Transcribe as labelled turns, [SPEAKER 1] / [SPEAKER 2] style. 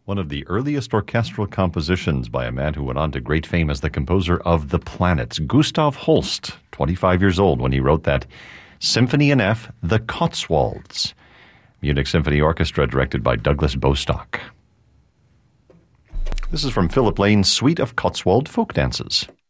[SPEAKER 1] One of the earliest orchestral compositions by a man who went on to great fame as the composer of The Planets, Gustav Holst, 25 years old when he wrote that Symphony in F, The Cotswolds. Munich Symphony Orchestra, directed by Douglas Bostock. This is from Philip Lane's Suite of Cotswold Folk Dances.